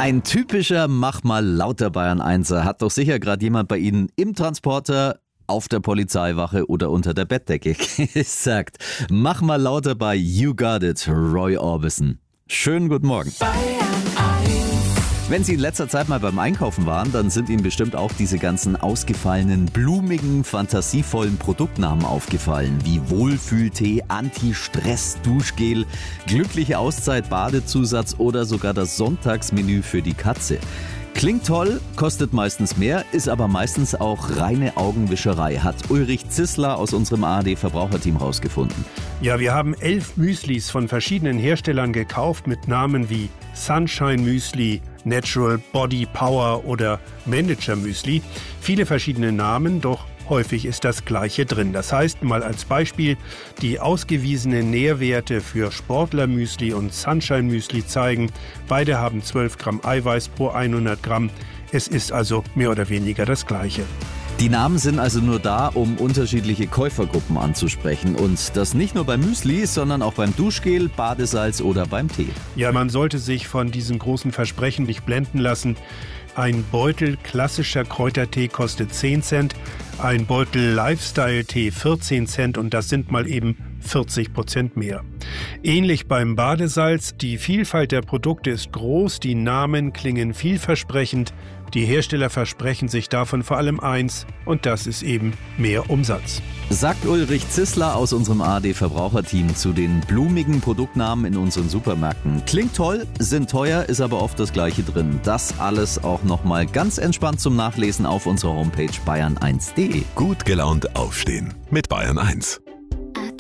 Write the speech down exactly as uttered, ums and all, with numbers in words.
Ein typischer Mach mal lauter Bayern Einser hat doch sicher gerade jemand bei Ihnen im Transporter, auf der Polizeiwache oder unter der Bettdecke gesagt. Mach mal lauter bei You Got It, Roy Orbison. Schönen guten Morgen. Wenn Sie in letzter Zeit mal beim Einkaufen waren, dann sind Ihnen bestimmt auch diese ganzen ausgefallenen, blumigen, fantasievollen Produktnamen aufgefallen, wie Wohlfühltee, Anti-Stress-Duschgel, glückliche Auszeit, Badezusatz oder sogar das Sonntagsmenü für die Katze. Klingt toll, kostet meistens mehr, ist aber meistens auch reine Augenwischerei, hat Ulrich Zissler aus unserem A R D-Verbraucherteam rausgefunden. Ja, wir haben elf Müslis von verschiedenen Herstellern gekauft mit Namen wie Sunshine Müsli, Natural Body Power oder Manager Müsli. Viele verschiedene Namen, doch häufig ist das Gleiche drin. Das heißt, mal als Beispiel, die ausgewiesenen Nährwerte für Sportler-Müsli und Sunshine-Müsli zeigen, beide haben zwölf Gramm Eiweiß pro hundert Gramm. Es ist also mehr oder weniger das Gleiche. Die Namen sind also nur da, um unterschiedliche Käufergruppen anzusprechen. Und das nicht nur beim Müsli, sondern auch beim Duschgel, Badesalz oder beim Tee. Ja, man sollte sich von diesen großen Versprechen nicht blenden lassen. Ein Beutel klassischer Kräutertee kostet zehn Cent, ein Beutel Lifestyle-Tee vierzehn Cent und das sind mal eben vierzig Prozent mehr. Ähnlich beim Badesalz, die Vielfalt der Produkte ist groß, die Namen klingen vielversprechend, die Hersteller versprechen sich davon vor allem eins und das ist eben mehr Umsatz. Sagt Ulrich Zissler aus unserem A R D-Verbraucherteam zu den blumigen Produktnamen in unseren Supermärkten. Klingt toll, sind teuer, ist aber oft das Gleiche drin. Das alles auch nochmal ganz entspannt zum Nachlesen auf unserer Homepage bayern eins punkt de. Gut gelaunt aufstehen mit Bayern eins.